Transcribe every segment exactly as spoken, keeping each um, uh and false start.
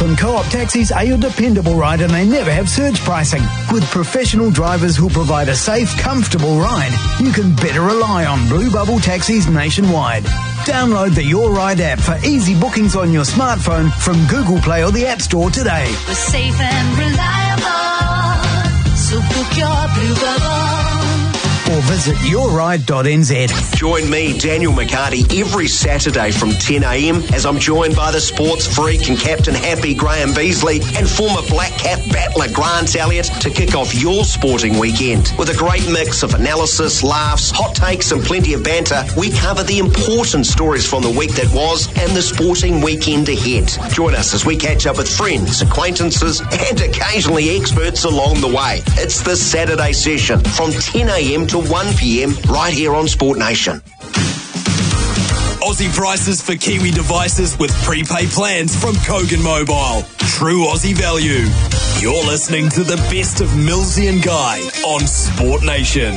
Auckland Co-op taxis are your dependable ride and they never have surge pricing. With professional drivers who'll provide a safe, comfortable ride, you can better rely on Blue Bubble taxis nationwide. Download the Your Ride app for easy bookings on your smartphone from Google Play or the App Store today. We're safe and reliable, so book your Blue Bubble. Or visit your ride dot n z. Join me, Daniel McCarty, every Saturday from ten a m as I'm joined by the sports freak and captain happy Graham Beasley and former Black Cap battler Grant Elliott to kick off your sporting weekend. With a great mix of analysis, laughs, hot takes and plenty of banter, we cover the important stories from the week that was and the sporting weekend ahead. Join us as we catch up with friends, acquaintances and occasionally experts along the way. It's the Saturday session from ten a m to one p m right here on Sport Nation. Aussie prices for Kiwi devices with prepaid plans from Kogan Mobile. True Aussie value. You're listening to the best of Millsy and Guy on Sport Nation.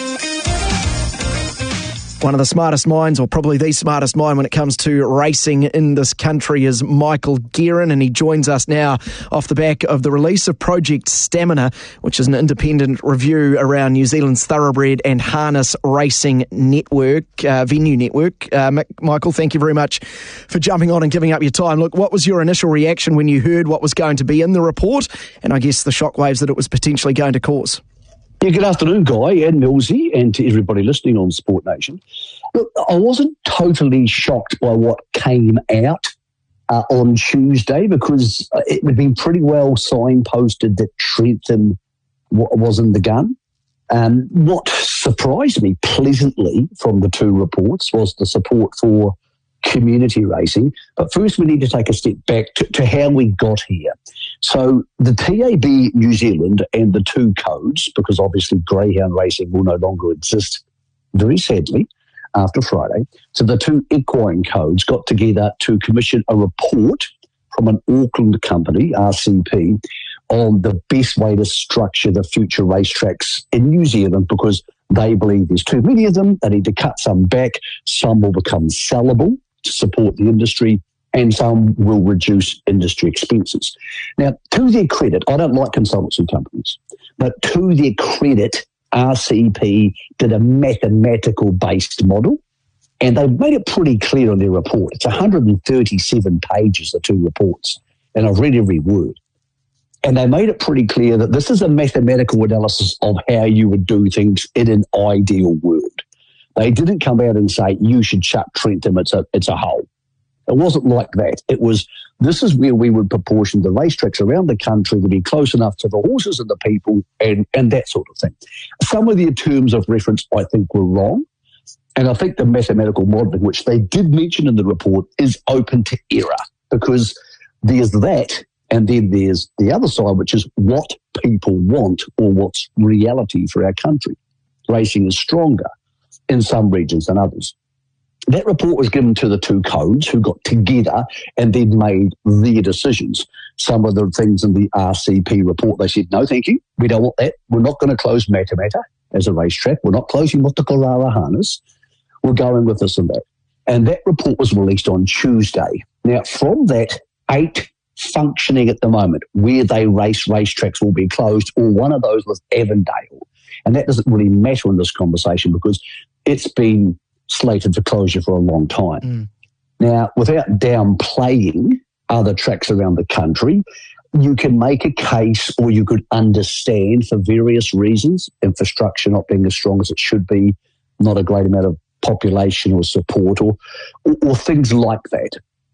One of the smartest minds, or probably the smartest mind when it comes to racing in this country, is Michael Guerin, and he joins us now off the back of the release of Project Stamina, which is an independent review around New Zealand's thoroughbred and harness racing network, uh, venue network. Uh, Michael, thank you very much for jumping on and giving up your time. Look, what was your initial reaction when you heard what was going to be in the report, and I guess the shockwaves that it was potentially going to cause? Yeah, good afternoon, Guy and Millsy, and to everybody listening on Sport Nation. Look, I wasn't totally shocked by what came out uh, on Tuesday because it had been pretty well signposted that Trentham w- was in the gun. Um, what surprised me pleasantly from the two reports was the support for community racing. But first we need to take a step back to, to how we got here. So the T A B New Zealand and the two codes, because obviously greyhound racing will no longer exist, very sadly, after Friday. So the two equine codes got together to commission a report from an Auckland company, R C P, on the best way to structure the future racetracks in New Zealand, because they believe there's too many of them. They need to cut some back. Some will become sellable to support the industry, and some will reduce industry expenses. Now, to their credit, I don't like consultancy companies, but to their credit, R C P did a mathematical-based model, and they made it pretty clear in their report. It's one hundred thirty-seven pages, the two reports, and I've read every word. And they made it pretty clear that this is a mathematical analysis of how you would do things in an ideal world. They didn't come out and say, you should shut Trentham, it's a, it's a hole. It wasn't like that. It was, this is where we would proportion the racetracks around the country to be close enough to the horses and the people and, and that sort of thing. Some of their terms of reference, I think, were wrong. And I think the mathematical modelling, which they did mention in the report, is open to error, because there's that and then there's the other side, which is what people want or what's reality for our country. Racing is stronger in some regions than others. That report was given to the two codes who got together and then made their decisions. Some of the things in the R C P report, they said, no, thank you. We don't want that. We're not going to close Matamata as a racetrack. We're not closing Motukarara Harness. We're going with this and that. And that report was released on Tuesday. Now, from that, eight functioning at the moment where they race racetracks will be closed, or one of those was Avondale. And that doesn't really matter in this conversation because it's been slated for closure for a long time. Mm. Now, without downplaying other tracks around the country, you can make a case, or you could understand for various reasons, infrastructure not being as strong as it should be, not a great amount of population or support, or, or, or things like that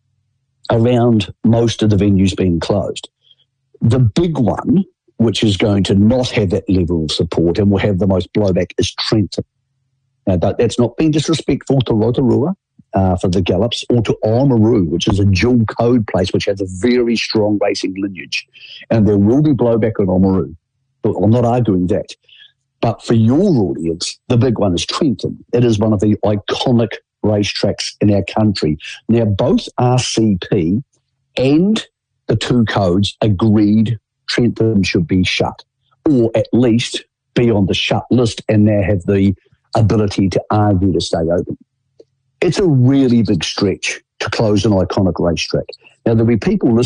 around most of the venues being closed. The big one, which is going to not have that level of support and will have the most blowback, is Trentham. Now, that, that's not being disrespectful to Rotorua uh, for the Gallops, or to Oamaru, which is a dual code place which has a very strong racing lineage. And there will be blowback on Oamaru. But I'm not arguing that. But for your audience, the big one is Trentham. It is one of the iconic racetracks in our country. Now, both R C P and the two codes agreed Trentham should be shut, or at least be on the shut list and now have the ability to argue to stay open. It's a really big stretch to close an iconic racetrack. Now, there'll be people listening